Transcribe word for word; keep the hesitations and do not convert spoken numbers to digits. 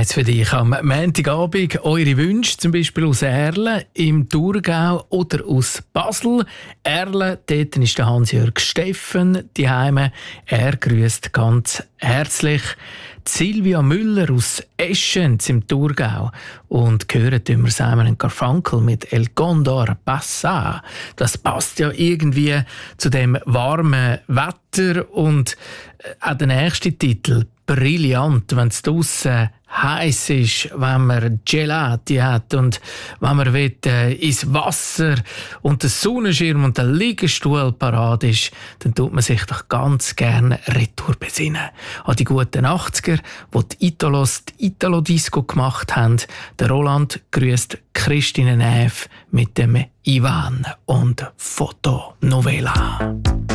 eins für dich. Am Montagabend eure Wünsche, zum Beispiel aus Erlen im Thurgau oder aus Basel. Erlen, dort ist der Hans-Jörg Steffen daheim. Er grüßt ganz herzlich Silvia Müller aus Eschenz im Thurgau. Und hören wir Simon Garfunkel mit El Condor Passa. Das passt ja irgendwie zu dem warmen Wetter. Und auch der nächste Titel, brillant, wenn es draussen heiß ist, wenn man Gelati hat und wenn man will, äh, ins Wasser und der Sonnenschirm und der Liegestuhl parat ist, dann tut man sich doch ganz gerne retour besinnen. An die guten achtziger, wo die Italos die Italo-Disco gemacht haben. Der Roland grüßt Christine Neff mit dem Ivan und Fotonovela.